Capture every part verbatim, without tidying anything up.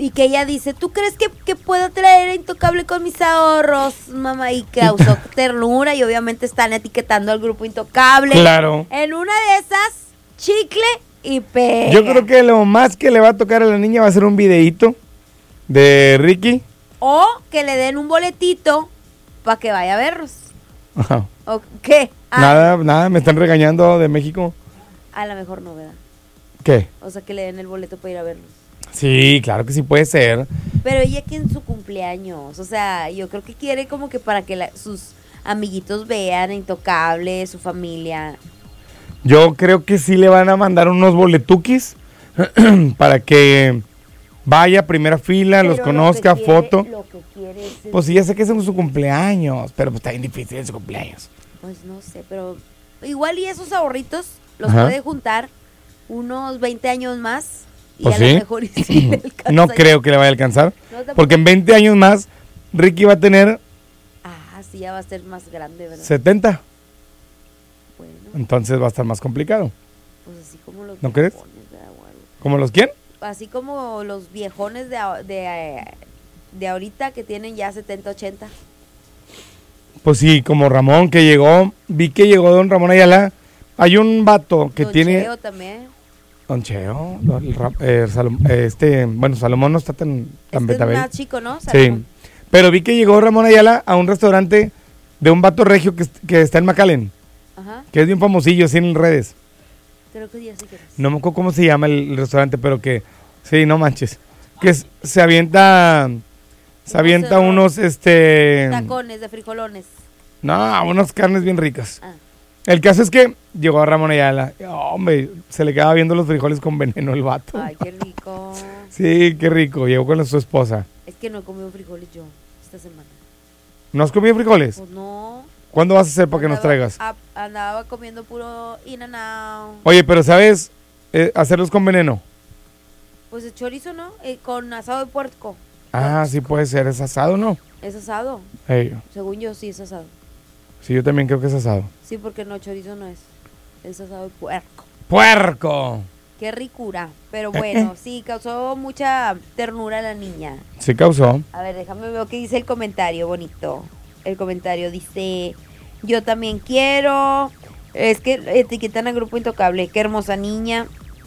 Y que ella dice, ¿tú crees que, que puedo traer a Intocable con mis ahorros, mamá? Y causó ternura y obviamente están etiquetando al grupo Intocable. Claro. En una de esas, chicle y pega. Yo creo que lo más que le va a tocar a la niña va a ser un videíto de Ricky. O que le den un boletito para que vaya a verlos. Ajá. ¿O qué? Ah, Nada, nada, me están regañando de México. a lo mejor no, ¿verdad? ¿Qué? O sea, que le den el boleto para ir a verlos. Sí, claro que sí puede ser. Pero ella que en su cumpleaños, o sea, yo creo que quiere como que para que la- sus amiguitos vean Intocable, su familia. Yo creo que sí le van a mandar unos boletuquis para que vaya a primera fila, Pero los lo conozca, que quiere- foto. Lo que quiere es, Pues sí, ya sé que es en su cumpleaños, pero pues está bien difícil en su cumpleaños. pues no sé, pero igual y esos ahorritos los Ajá. puede juntar unos veinte años más y Pues a sí. lo mejor y sí le alcanza. No creo que le vaya a alcanzar, No, tampoco. porque en veinte años más Ricky va a tener Ah, sí, ya va a ser más grande, ¿verdad? setenta, Bueno, entonces va a estar más complicado. pues así como los ¿No crees? viejones, ¿verdad? O algo. ¿Cómo los quién? Así como los viejones de, a- de, eh, de ahorita que tienen ya setenta, ochenta. Pues sí, como Ramón que llegó, vi que llegó don Ramón Ayala. Hay un vato que Don tiene... Cheo también. Don Cheo, don- el Ra- eh, Salom- eh, este, bueno, Salomón no está tan, tan Este es betabel. más chico, ¿no? Sí, Salomón. pero vi que llegó Ramón Ayala a un restaurante de un vato regio que, est- que está en McAllen, Ajá, que es bien famosillo, así en redes. creo que ya sé que es. No me acuerdo cómo se llama el, el restaurante, pero que, sí, no manches, que es- se avienta, se avienta Unos, unos, este, Tacones de frijolones. no, unas carnes bien ricas. Ah, El caso es que llegó a Ramón Ayala, y, hombre, se le quedaba viendo los frijoles con veneno el vato. ay, qué rico. Sí, qué rico, llegó con su esposa. Es que no he comido frijoles yo esta semana. ¿No has comido frijoles? Pues no. ¿Cuándo vas a hacer para que nos Andaba- traigas? a- andaba comiendo puro in and out. Oye, pero ¿sabes eh, hacerlos con veneno? Pues el chorizo, ¿no? Eh, con asado de puerco. Ah, sí puede ser, es asado, ¿no? Es asado. Ey, Según yo, sí es asado. sí, yo también creo que es asado. Sí, porque no, chorizo no es. Es asado de puerco. ¡Puerco! Qué ricura. Pero bueno, sí, causó mucha ternura a la niña. Sí causó. A ver, déjame ver qué dice el comentario, bonito. El comentario dice, yo también quiero. Es que etiquetan al grupo Intocable. Qué hermosa niña.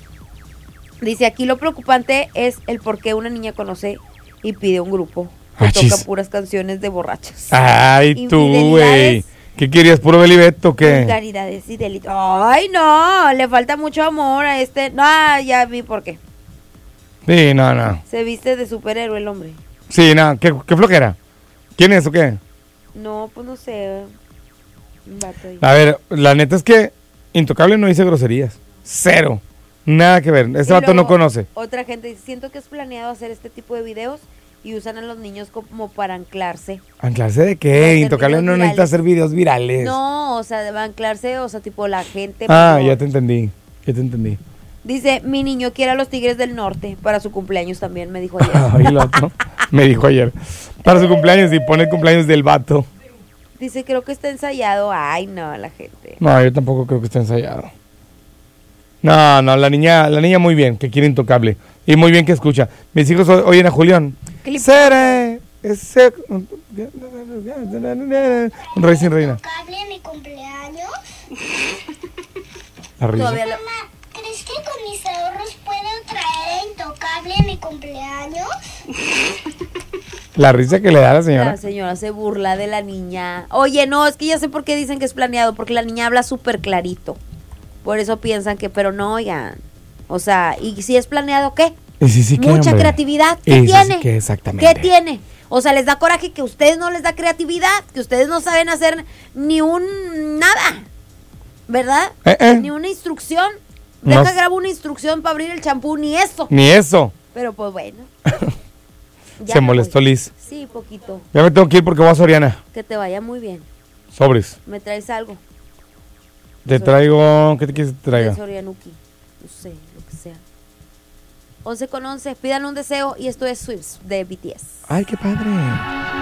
Dice, aquí lo preocupante es el por qué una niña conoce y pide un grupo que Achis. toca puras canciones de borrachos. Ay, tú, güey. Infidelidades. ¿Qué querías? ¿Puro Belibeto o qué? Vulgaridades y delitos. Ay, no, le falta mucho amor a este. No, ya vi por qué. Sí, no, no. Se viste de superhéroe el hombre. Sí, no, ¿qué, qué flojera? ¿Quién es o qué? No, pues no sé. Un vato ahí. A ver, la neta es que Intocable no dice groserías. Cero. Nada que ver. Este Y vato no luego, conoce. Otra gente dice, siento que es planeado hacer este tipo de videos y usan a los niños como para anclarse. ¿Anclarse de Para qué? hacer Intocable videos no necesita virales. hacer videos virales. No, o sea, de anclarse, o sea, tipo la gente. Ah, mejor. ya te entendí. Ya te entendí. Dice, mi niño quiere a los Tigres del Norte para su cumpleaños también, me dijo ayer. Ay, el otro. Me dijo ayer. Para su cumpleaños y pone el cumpleaños del vato. Dice, creo que está ensayado. Ay, no, la gente. No, yo tampoco creo que esté ensayado. No, no, la niña, la niña muy bien, que quiere Intocable. Y muy bien que escucha. Mis hijos o- oyen a Julián. ¿Qué le Seré ese... Rey sin reina. Intocable en mi cumpleaños. La risa. Todavía lo- Mamá, ¿crees que con mis ahorros puedo traer a Intocable en mi cumpleaños? La risa que le da a la señora. La señora se burla de la niña. Oye, no, es que ya sé por qué dicen que es planeado, porque la niña habla súper clarito. Por eso piensan que, pero no, oigan. O sea, ¿y si es planeado qué? Y sí, sí, que, Mucha hombre. creatividad. Y ¿Qué sí, sí tiene? que exactamente. ¿Qué tiene? O sea, les da coraje que a ustedes no les da creatividad, que ustedes no saben hacer ni un nada. ¿Verdad? Eh, eh. Ni una instrucción. No Deja s- grabo una instrucción para abrir el champú, ni eso. Ni eso. Pero pues bueno. Ya Se me molestó voy. Liz. Sí, poquito. Ya me tengo que ir porque voy a Soriana. Que te vaya muy bien. Sobres. Me traes algo. Te Sor- traigo... ¿Qué te quieres que te De traiga? Sorianuki. No sé, lo que sea. once con once. Pidan un deseo y esto es Swift de B T S. Ay, qué padre.